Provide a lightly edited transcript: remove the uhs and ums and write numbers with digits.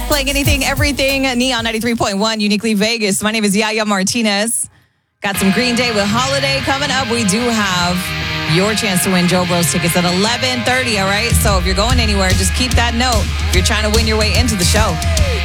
Playing anything, everything, Neon 93.1, Uniquely Vegas. My name is Yaya Martinez. Got some Green Day with Holiday coming up. We do have your chance to win Joe Bros tickets at 11:30, all right? So if you're going anywhere, just keep that note if you're trying to win your way into the show.